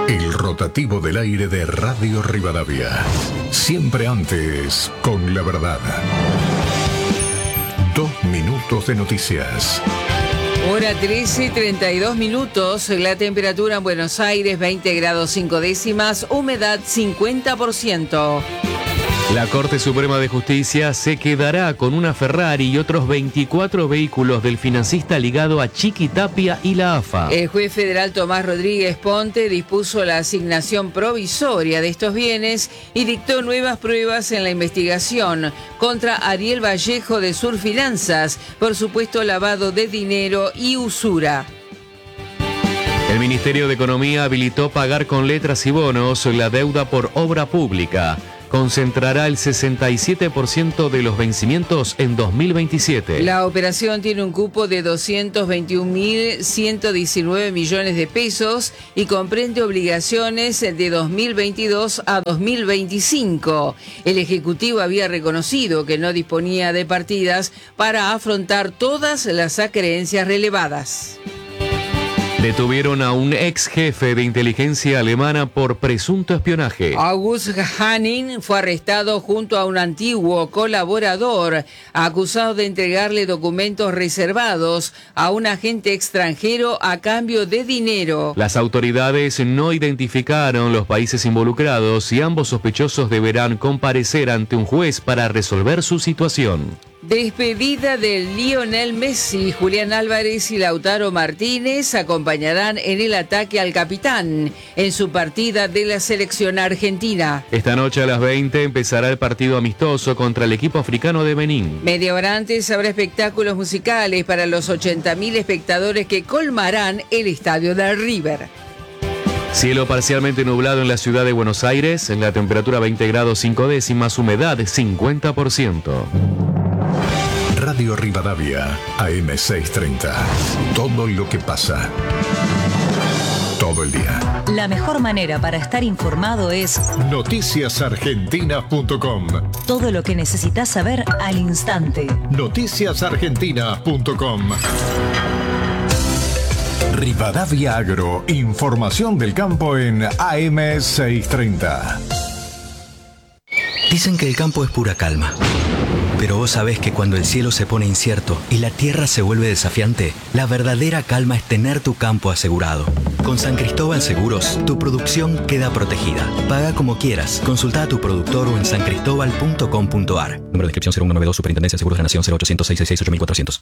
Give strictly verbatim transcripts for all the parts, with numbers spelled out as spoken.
El rotativo del aire de Radio Rivadavia. Siempre antes, con la verdad. Dos minutos de noticias. Hora trece, treinta y dos minutos. La temperatura en Buenos Aires, veinte grados cinco décimas. Humedad, cincuenta por ciento. La Corte Suprema de Justicia se quedará con una Ferrari y otros veinticuatro vehículos del financista ligado a Chiquitapia y la A F A. El juez federal Tomás Rodríguez Ponte dispuso la asignación provisoria de estos bienes y dictó nuevas pruebas en la investigación contra Ariel Vallejo de Surfinanzas por supuesto lavado de dinero y usura. El Ministerio de Economía habilitó pagar con letras y bonos la deuda por obra pública. Concentrará el sesenta y siete por ciento de los vencimientos en dos mil veintisiete. La operación tiene un cupo de doscientos veintiún mil ciento diecinueve millones de pesos y comprende obligaciones de dos mil veintidós a dos mil veinticinco. El Ejecutivo había reconocido que no disponía de partidas para afrontar todas las acreencias relevadas. Detuvieron a un ex jefe de inteligencia alemana por presunto espionaje. August Hanning fue arrestado junto a un antiguo colaborador acusado de entregarle documentos reservados a un agente extranjero a cambio de dinero. Las autoridades no identificaron los países involucrados y ambos sospechosos deberán comparecer ante un juez para resolver su situación. Despedida de Lionel Messi, Julián Álvarez y Lautaro Martínez acompañarán en el ataque al capitán en su partida de la selección argentina. Esta noche a las veinte empezará el partido amistoso contra el equipo africano de Benín. Media hora antes habrá espectáculos musicales para los ochenta mil espectadores que colmarán el estadio del River. Cielo parcialmente nublado en la ciudad de Buenos Aires, en la temperatura veinte grados cinco décimas, humedad cincuenta por ciento. Radio Rivadavia, A M seiscientos treinta. Todo lo que pasa. Todo el día. La mejor manera para estar informado es noticias argentinas punto com. Todo lo que necesitas saber al instante. noticias argentinas punto com. Rivadavia Agro, información del campo en A M seiscientos treinta. Dicen que el campo es pura calma. Pero vos sabés que cuando el cielo se pone incierto y la tierra se vuelve desafiante, la verdadera calma es tener tu campo asegurado. Con San Cristóbal Seguros, tu producción queda protegida. Paga como quieras. Consulta a tu productor o en san cristóbal punto com punto ar. Número de inscripción cero uno noventa y dos, Superintendencia de Seguros de la Nación, cero ochocientos, seiscientos sesenta y seis, ocho mil cuatrocientos.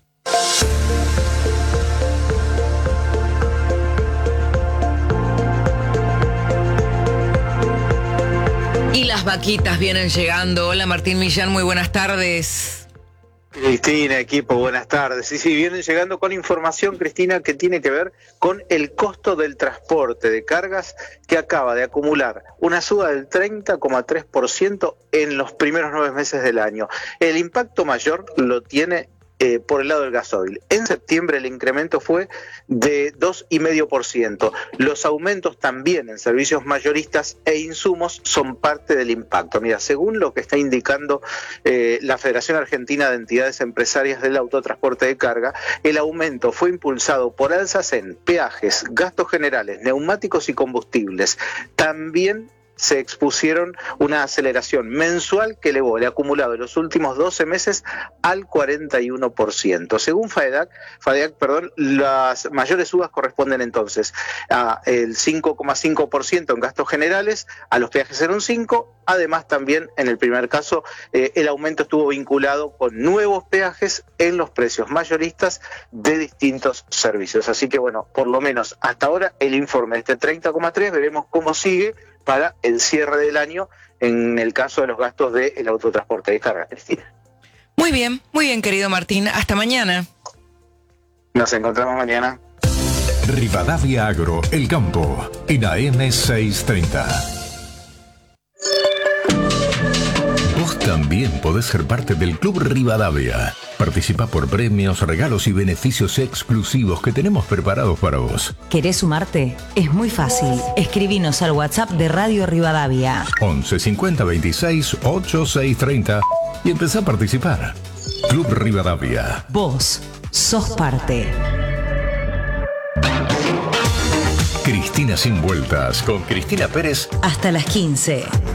Y las vaquitas vienen llegando. Hola Martín Millán, muy buenas tardes. Cristina, equipo, buenas tardes. Sí, sí, vienen llegando con información, Cristina, que tiene que ver con el costo del transporte de cargas que acaba de acumular una suba del treinta coma tres por ciento en los primeros nueve meses del año. El impacto mayor lo tiene Eh, por el lado del gasoil. En septiembre el incremento fue de dos coma cinco por ciento. Los aumentos también en servicios mayoristas e insumos son parte del impacto. Mira, según lo que está indicando eh, la Federación Argentina de Entidades Empresarias del Autotransporte de Carga, el aumento fue impulsado por alzas en peajes, gastos generales, neumáticos y combustibles. También se expusieron una aceleración mensual que elevó el acumulado de los últimos doce meses al cuarenta y uno por ciento. Según FAEDAC, FAEDAC, perdón, las mayores subas corresponden entonces a el cinco coma cinco por ciento en gastos generales, a los peajes en un cinco por ciento, además también en el primer caso eh, el aumento estuvo vinculado con nuevos peajes en los precios mayoristas de distintos servicios. Así que bueno, por lo menos hasta ahora el informe de este treinta coma tres, veremos cómo sigue para el cierre del año en el caso de los gastos del autotransporte de carga, Cristina. Muy bien, muy bien, querido Martín. Hasta mañana. Nos encontramos mañana. Rivadavia Agro, el campo, en A M seiscientos treinta. Vos también podés ser parte del Club Rivadavia. Participa por premios, regalos y beneficios exclusivos que tenemos preparados para vos. ¿Querés sumarte? Es muy fácil. Escribinos al WhatsApp de Radio Rivadavia. once cincuenta veintiséis ochenta y seis treinta y empezá a participar. Club Rivadavia. Vos sos parte. Cristina sin vueltas, con Cristina Pérez. Hasta las quince.